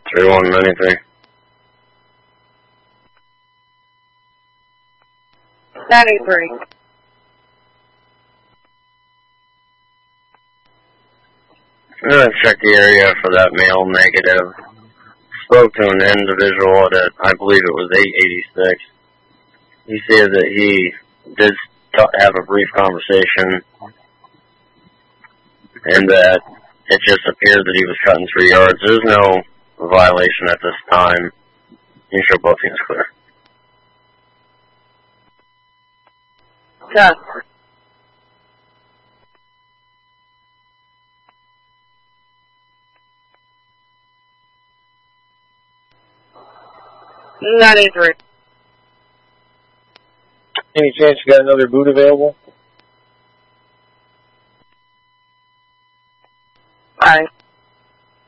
3193. 93. I'm going to check the area for that male negative. Spoke to an individual at, I believe it was 886. He said that he did have a brief conversation and that it just appeared that he was cutting 3 yards. There's no violation at this time. You show both hands clear. Cut. Any chance you got another boot available?